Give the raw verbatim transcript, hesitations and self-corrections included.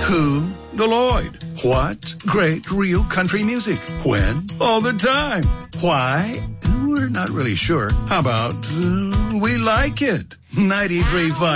Who? The Lloyd. What? Great real country music. When? All the time. Why? We're not really sure. How about uh, we like it? ninety-three point five